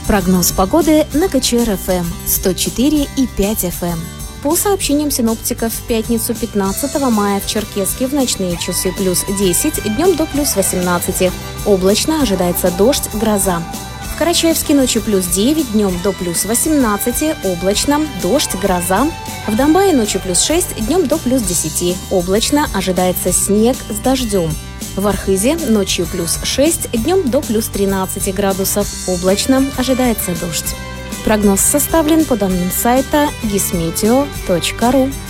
Прогноз погоды на КЧР-ФМ 104,5 FM. По сообщениям синоптиков, в пятницу 15 мая в Черкесске в ночные часы плюс 10, днем до плюс 18. Облачно, ожидается дождь, гроза. В Карачаевске ночью плюс 9, днем до плюс 18, облачно, дождь, гроза. В Домбае ночью плюс 6, днем до плюс 10, облачно, ожидается снег с дождем. В Архизе ночью плюс 6, днем до плюс 13 градусов, облачно, ожидается дождь. Прогноз составлен по данным сайта gismeteo.ru.